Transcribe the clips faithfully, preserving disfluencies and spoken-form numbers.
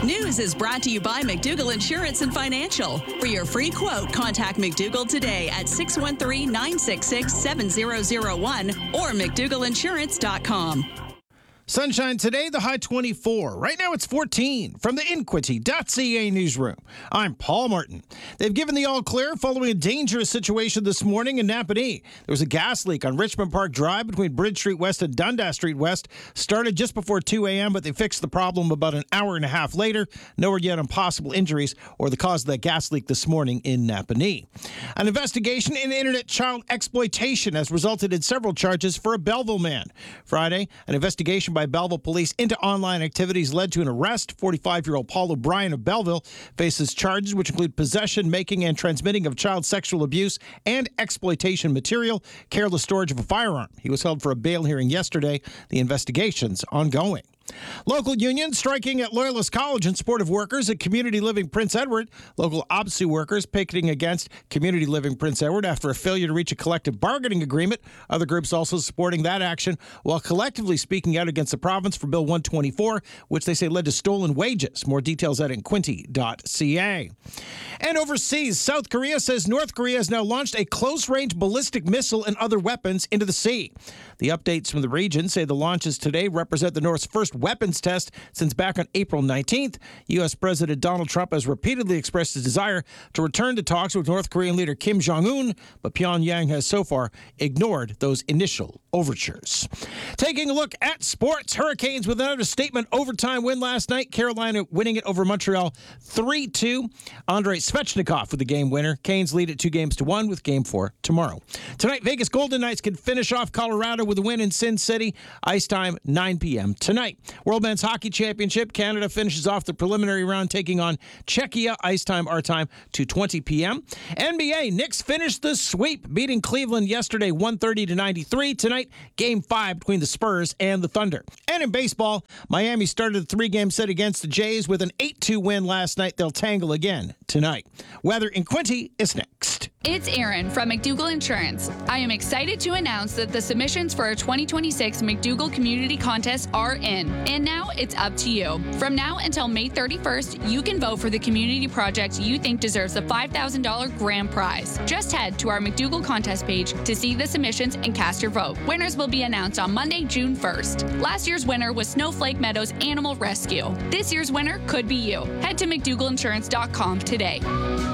News is brought to you by McDougall Insurance and Financial. For your free quote, contact McDougall today at six one three, nine six six, seven zero zero one or mcdougall insurance dot com. Sunshine today, the high twenty-four. Right now it's fourteen. From the Inquity dot C A newsroom, I'm Paul Martin. They've given the all clear following a dangerous situation this morning in Napanee. There was a gas leak on Richmond Park Drive between Bridge Street West and Dundas Street West. Started just before two a.m., but they fixed the problem about an hour and a half later. No word yet on possible injuries or the cause of that gas leak this morning in Napanee. An investigation into internet child exploitation has resulted in several charges for a Belleville man. Friday, an investigation by Belleville police into online activities led to an arrest. forty-five-year-old Paul O'Brien of Belleville faces charges which include possession, making, and transmitting of child sexual abuse and exploitation material, careless storage of a firearm. He was held for a bail hearing yesterday. The investigation's ongoing. Local unions striking at Loyalist College in support of workers at Community Living Prince Edward. Local O B S U workers picketing against Community Living Prince Edward after a failure to reach a collective bargaining agreement. Other groups also supporting that action while collectively speaking out against the province for Bill one twenty-four, which they say led to stolen wages. More details at inquinty dot C A. And overseas, South Korea says North Korea has now launched a close-range ballistic missile and other weapons into the sea. The updates from the region say the launches today represent the North's first weapons test since back on April nineteenth. U S. President Donald Trump has repeatedly expressed his desire to return to talks with North Korean leader Kim Jong-un, but Pyongyang has so far ignored those initial overtures. Taking a look at sports, Hurricanes with another statement overtime win last night. Carolina winning it over Montreal three two. Andrei Svechnikov with the game winner. Canes lead it two games to one with game four tomorrow. Tonight, Vegas Golden Knights can finish off Colorado with a win in Sin City. Ice time nine p.m. tonight. World Men's Hockey Championship, Canada finishes off the preliminary round taking on Czechia. Ice time, our time, two twenty p.m. N B A, Knicks finished the sweep, beating Cleveland yesterday one thirty to ninety-three. Tonight, game five between the Spurs and the Thunder. And in baseball, Miami started the three-game set against the Jays with an eight two win last night. They'll tangle again tonight. Weather in Quinty is next. It's Erin from McDougall Insurance. I am excited to announce that the submissions for our twenty twenty-six McDougall Community Contest are in. And now it's up to you. From now until May thirty-first, you can vote for the community project you think deserves the five thousand dollars grand prize. Just head to our McDougall contest page to see the submissions and cast your vote. Winners will be announced on Monday, June first. Last year's winner was Snowflake Meadows Animal Rescue. This year's winner could be you. Head to mcdougall insurance dot com today.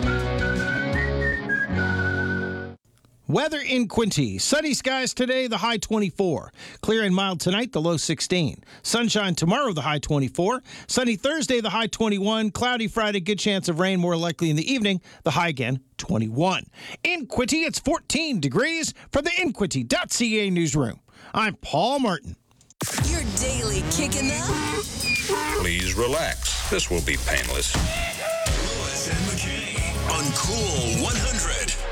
Weather in Quinty. Sunny skies today, the high twenty-four. Clear and mild tonight, the low sixteen. Sunshine tomorrow, the high twenty-four. Sunny Thursday, the high twenty-one. Cloudy Friday, good chance of rain, more likely in the evening. The high again, twenty-one. In Quinty, it's fourteen degrees. From the inquinty dot C A newsroom, I'm Paul Martin. Your daily kicking up. Please relax. This will be painless. Lewis and McKay on Cool one hundred.